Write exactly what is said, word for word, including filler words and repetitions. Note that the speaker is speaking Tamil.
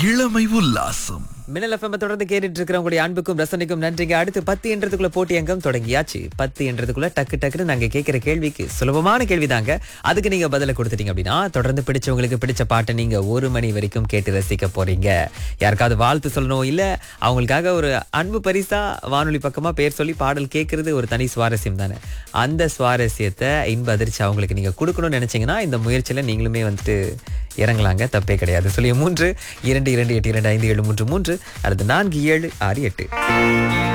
இளமை உல்லாசம். மின்னல் எஃப்எம் தொடர்ந்து கேட்டுட்டு இருக்கிறவங்களுடைய அன்புக்கும் ரசனைக்கும் நன்றிங்க. அடுத்து பத்து என்றதுக்குள்ள போட்டி அங்கம் தொடங்கியாச்சு. பத்து என்றதுக்குள்ள டக்கு டக்குன்னு நாங்க கேட்கிற கேள்விக்கு சுலபமான கேள்விதாங்க. அதுக்கு நீங்க பதில கொடுத்துட்டீங்க அப்படின்னா தொடர்ந்து பிடிச்சவங்களுக்கு பிடிச்ச பாட்டை நீங்க ஒரு மணி வரைக்கும் கேட்டு ரசிக்க போறீங்க. யாருக்காவது வாழ்த்து சொல்லணும், இல்ல அவங்களுக்காக ஒரு அன்பு பரிசா வானொலி பக்கமா பேர் சொல்லி பாடல் கேட்கறது ஒரு தனி சுவாரஸ்யம் தானே. அந்த சுவாரஸ்யத்தை இன்ப அதிர்ச்சி அவங்களுக்கு நீங்க கொடுக்கணும்னு நினைச்சீங்கன்னா இந்த முயற்சியில நீங்களுமே வந்துட்டு இறங்கலாங்க, தப்பே கிடையாது. சொல்லிய மூன்று இரண்டு இரண்டு எட்டு இரண்டு ஐந்து ஏழு மூன்று மூன்று அல்லது நான்கு ஏழு ஆறு எட்டு.